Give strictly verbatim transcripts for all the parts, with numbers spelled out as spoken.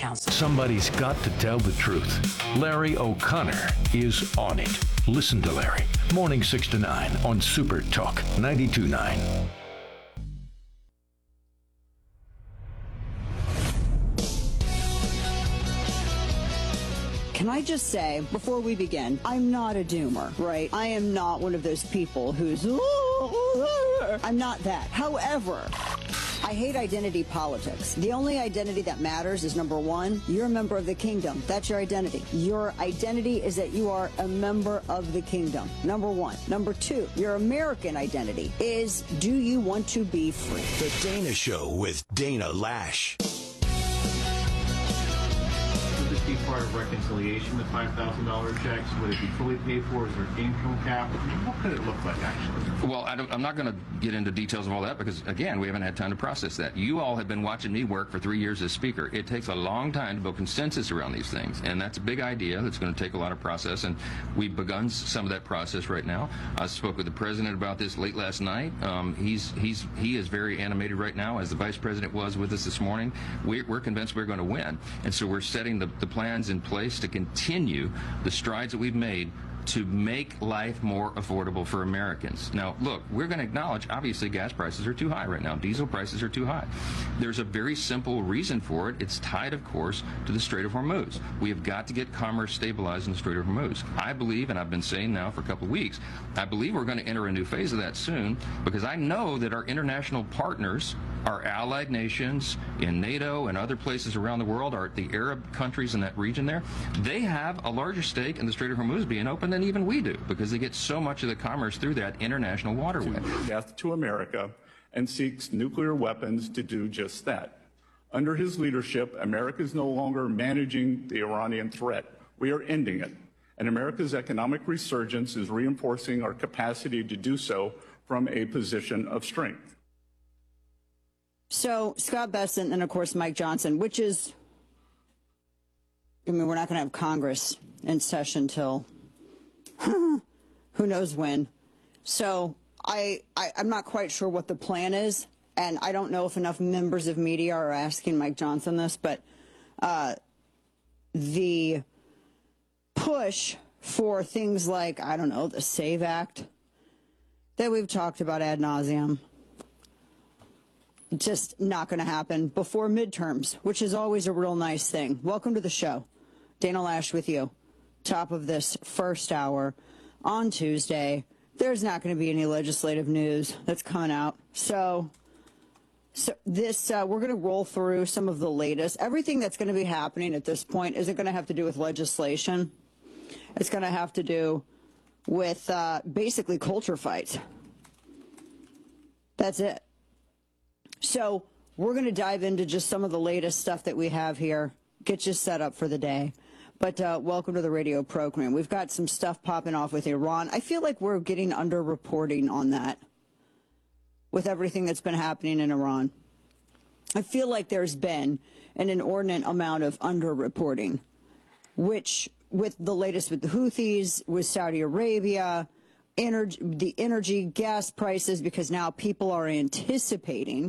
Council. Somebody's got to tell the truth. Larry O'Connor is on it. Listen to Larry. Morning six to nine on Super Talk ninety-two point nine. Can I just say, before we begin, I'm not a doomer, right? I am not one of those people who's, I'm not that. However, I hate identity politics. The only identity that matters is, number one, you're a member of the kingdom. That's your identity. Your identity is that you are a member of the kingdom. Number one. Number two, your American identity is, do you want to be free? The Dana Show with Dana Lash. Would this be part of reconciliation, the five thousand dollars checks? Would it be fully paid for? Is there income cap? What could it look like, actually? Well, I don't, I'm not going to get into details of all that because, again, we haven't had time to process that. You all have been watching me work for three years as Speaker. It takes a long time to build consensus around these things, and that's a big idea that's going to take a lot of process, and we've begun some of that process right now. I spoke with the President about this late last night. Um, he's, he's, he is very animated right now, as the Vice President was with us this morning. We're, we're convinced we're going to win, and so we're setting the, the plans in place to continue the strides that we've made to make life more affordable for Americans. Now, look, we're going to acknowledge, obviously, gas prices are too high right now. Diesel prices are too high. There's a very simple reason for it. It's tied, of course, to the Strait of Hormuz. We have got to get commerce stabilized in the Strait of Hormuz. I believe, and I've been saying now for a couple of weeks, I believe we're going to enter a new phase of that soon, because I know that our international partners, our allied nations in NATO and other places around the world, are the Arab countries in that region there, they have a larger stake in the Strait of Hormuz being open than even we do, because they get so much of the commerce through that international waterway. Death to America, and seeks nuclear weapons to do just that. Under his leadership, America is no longer managing the Iranian threat. We are ending it. And America's economic resurgence is reinforcing our capacity to do so from a position of strength. So Scott Bessent and, of course, Mike Johnson, which is, I mean, we're not going to have Congress in session till who knows when. So I, I, I'm not quite sure what the plan is, and I don't know if enough members of media are asking Mike Johnson this, but uh, the push for things like, I don't know, the SAVE Act that we've talked about ad nauseum, just not going to happen before midterms, which is always a real nice thing. Welcome to the show. Dana Lash with you. Top of this first hour on Tuesday. There's not going to be any legislative news that's coming out. So, so this, uh, we're going to roll through some of the latest. Everything that's going to be happening at this point isn't going to have to do with legislation. It's going to have to do with uh, basically culture fights. That's it. So we're going to dive into just some of the latest stuff that we have here, get you set up for the day. But uh, welcome to the radio program. We've got some stuff popping off with Iran. I feel like we're getting under-reporting on that with everything that's been happening in Iran. I feel like there's been an inordinate amount of under-reporting, which with the latest with the Houthis, with Saudi Arabia, energy, the energy, gas prices, because now people are anticipating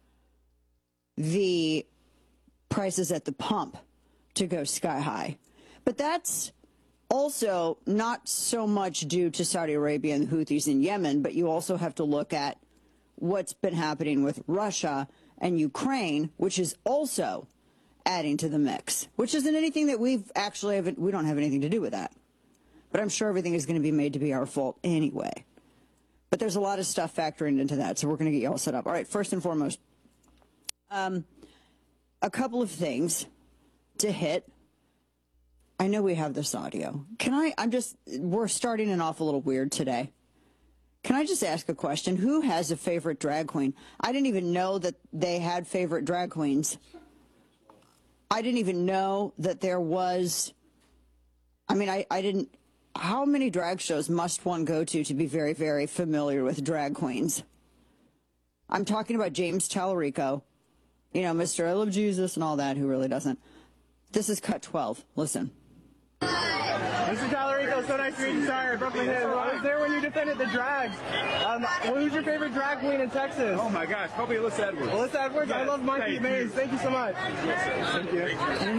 the prices at the pump to go sky high. But that's also not so much due to Saudi Arabia and the Houthis in Yemen, but you also have to look at what's been happening with Russia and Ukraine, which is also adding to the mix, which isn't anything that we've actually, haven't, we don't have anything to do with that. But I'm sure everything is going to be made to be our fault anyway. But there's a lot of stuff factoring into that, so we're going to get you all set up. All right, first and foremost, um, a couple of things to hit. I know we have this audio. Can I, I'm just, we're starting it off a little weird today. Can I just ask a question? Who has a favorite drag queen? I didn't even know that they had favorite drag queens. I didn't even know that there was, I mean, I, I didn't, how many drag shows must one go to to be very, very familiar with drag queens? I'm talking about James Tallarico, you know, Mister I Love Jesus and all that, who really doesn't. This is cut twelve. Listen. Mister Tallarico, so nice to meet you. Sorry, I broke my head. I was there when you defended the drags. Um, who's your favorite drag queen in Texas? Oh my gosh, probably Alyssa Edwards. Alyssa Edwards? I love Monkey Maze. Thank you so much. Thank you.